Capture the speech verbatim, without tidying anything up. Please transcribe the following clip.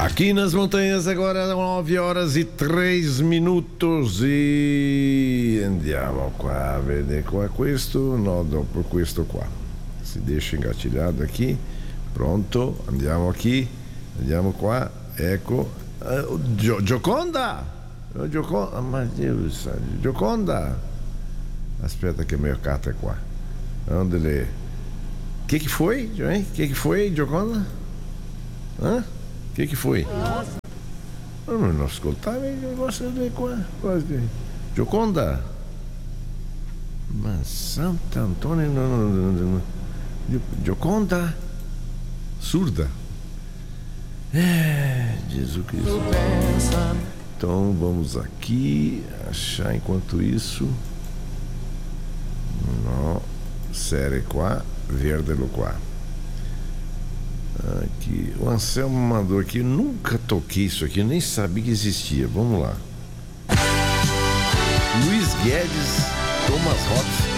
Aqui nas montanhas agora nove horas e três minutos e andiamo qua a vedere qua questo, no, dopo questo qua. Si deixa engatilhado aqui. Pronto, andiamo aqui, andiamo qua, ecco. Uh, Gio- Gioconda! Oh, Gioconda, ma Deus, Gioconda! Aspetta che meu carta é qua. Onde ele? Que que foi, hein? Que que foi, Gioconda? Hã? Que que foi? Eu não, não ascoltava il negócio di qua. Gioconda? Ma Sant'Antonio, no, no, no, no. Gioconda? Surda? É, Jesus Cristo. Então vamos aqui achar enquanto isso. No, série qua, verde-lo qua. Aqui, o Anselmo mandou aqui, nunca toquei isso aqui, nem sabia que existia. Vamos lá. Luiz Guedes, Thomas Roth.